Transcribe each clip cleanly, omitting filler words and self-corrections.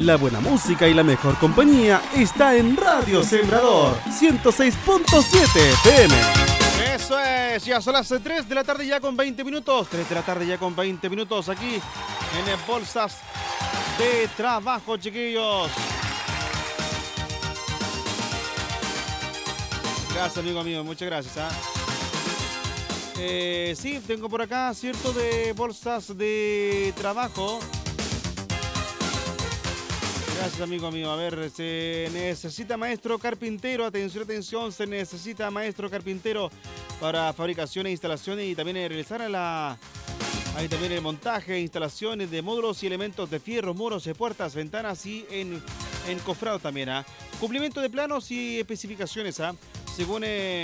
La buena música y la mejor compañía está en Radio Sembrador 106.7 FM. Eso es, ya son las 3 de la tarde ya con 20 minutos. 3 de la tarde ya con 20 minutos aquí en Bolsas de Trabajo, chiquillos. Gracias, amigo mío, muchas gracias. Sí, tengo por acá, cierto, de bolsas de trabajo. Gracias, amigo mío. A ver, se necesita maestro carpintero. Atención, atención. Se necesita maestro carpintero para fabricación e instalaciones y también realizar ahí también el montaje, instalaciones de módulos y elementos de fierro, muros, puertas, ventanas y en cofrado también. Cumplimiento de planos y especificaciones, según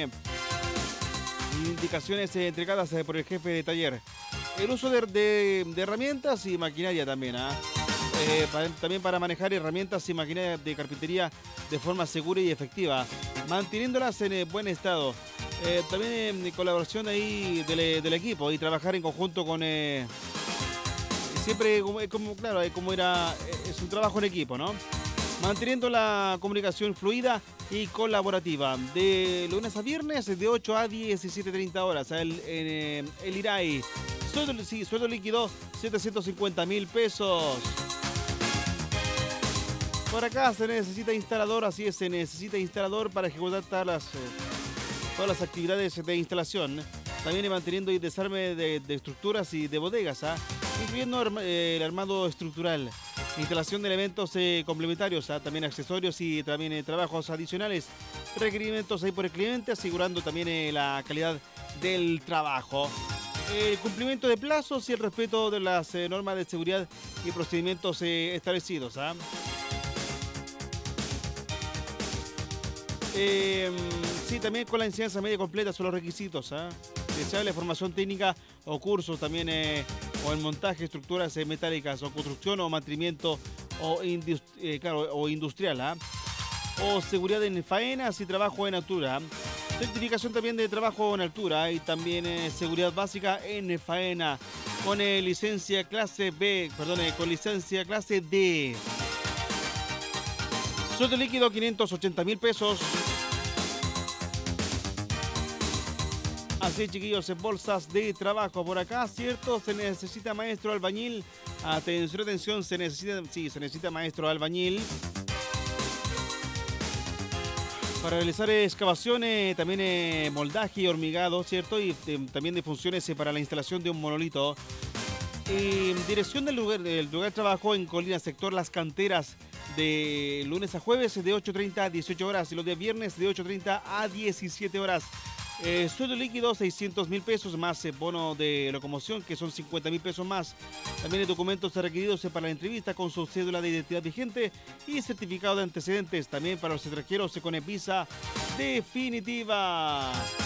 indicaciones entregadas por el jefe de taller. El uso de herramientas y maquinaria también. También para manejar herramientas y maquinaria de carpintería de forma segura y efectiva, manteniéndolas en buen estado. También en colaboración ahí del equipo y trabajar en conjunto con siempre es un trabajo en equipo, ¿no? Manteniendo la comunicación fluida y colaborativa. De lunes a viernes de 8 a 17:30 horas. El IRAI. Sueldo líquido 750.000 pesos. Por acá se necesita instalador, así es, se necesita instalador para ejecutar todas las actividades de instalación. También manteniendo y desarme de estructuras y de bodegas, incluyendo el armado estructural. Instalación de elementos complementarios, también accesorios y también trabajos adicionales. Requerimientos ahí por el cliente, asegurando también la calidad del trabajo. El cumplimiento de plazos y el respeto de las normas de seguridad y procedimientos establecidos. Sí, también con la enseñanza media completa son los requisitos. Deseable formación técnica o cursos también o en montaje, estructuras metálicas o construcción o mantenimiento o industrial. O seguridad en faenas y trabajo en altura. Certificación también de trabajo en altura y también seguridad básica en faena con licencia clase B, con licencia clase D. Sueldo líquido 580.000 pesos. Así, chiquillos, en bolsas de trabajo por acá, ¿cierto? Se necesita maestro albañil. Atención, atención, se necesita maestro albañil. Para realizar excavaciones, también moldaje y hormigado, ¿cierto? Y también de funciones para la instalación de un monolito. Dirección del lugar de trabajo en Colina, sector Las Canteras, de lunes a jueves de 8:30 a 18 horas y los días viernes de 8:30 a 17 horas. Sueldo líquido 600.000 pesos más bono de locomoción que son 50.000 pesos más. También documentos requeridos para la entrevista con su cédula de identidad vigente y certificado de antecedentes. También para los extranjeros con visa definitiva.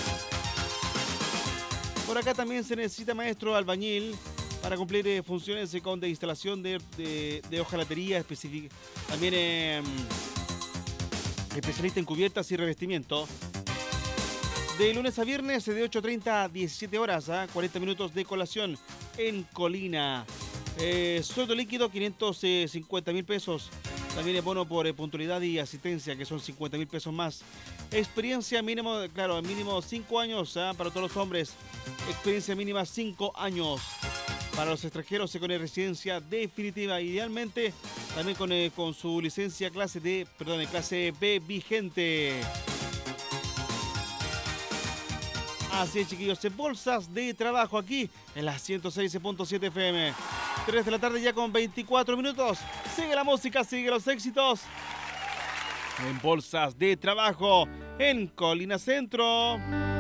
Por acá también se necesita maestro albañil para cumplir funciones de instalación de hojalatería, también especialista en cubiertas y revestimiento. De lunes a viernes de 8:30 a 17 horas, 40 minutos de colación en Colina. Sueldo líquido 550.000 pesos. También bono por puntualidad y asistencia, que son 50.000 pesos más. Experiencia mínimo 5 años para todos los hombres. Experiencia mínima 5 años. Para los extranjeros con residencia definitiva, idealmente también con su licencia clase B vigente. Así es, chiquillos, en bolsas de trabajo aquí en la 106.7 FM. 3 de la tarde ya con 24 minutos. Sigue la música, sigue los éxitos. En bolsas de trabajo en Colina Centro.